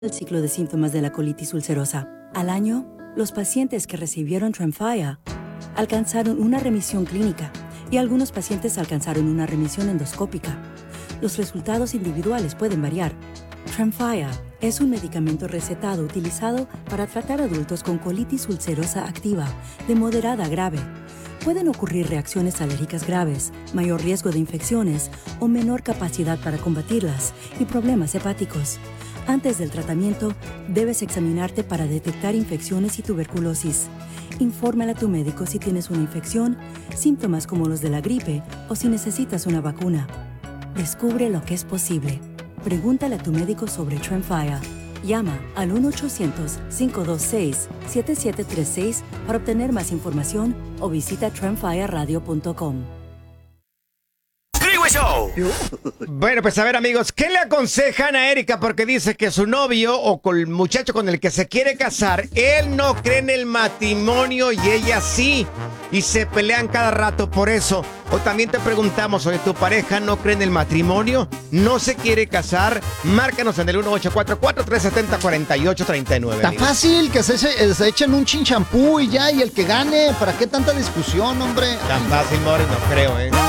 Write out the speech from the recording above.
El ciclo de síntomas de la colitis ulcerosa. Al año, los pacientes que recibieron Tremfya alcanzaron una remisión clínica y algunos pacientes alcanzaron una remisión endoscópica. Los resultados individuales pueden variar. Tremfya es un medicamento recetado utilizado para tratar adultos con colitis ulcerosa activa de moderada a grave. Pueden ocurrir reacciones alérgicas graves, mayor riesgo de infecciones o menor capacidad para combatirlas y problemas hepáticos. Antes del tratamiento, debes examinarte para detectar infecciones y tuberculosis. Infórmale a tu médico si tienes una infección, síntomas como los de la gripe o si necesitas una vacuna. Descubre lo que es posible. Pregúntale a tu médico sobre Tremfya. Llama al 1-800-526-7736 para obtener más información o visita tremfyaradio.com. Show. Bueno, pues a ver, amigos, ¿qué le aconsejan a Erika? Porque dice que su novio o con el muchacho con el que se quiere casar, él no cree en el matrimonio y ella sí. Y se pelean cada rato por eso. O también te preguntamos, oye, ¿tu pareja no cree en el matrimonio? ¿No se quiere casar? Márcanos en el 1844-370-4839. Está fácil que se echen un chinchampú y ya, y el que gane. ¿Para qué tanta discusión, hombre? Tan fácil, More, no creo,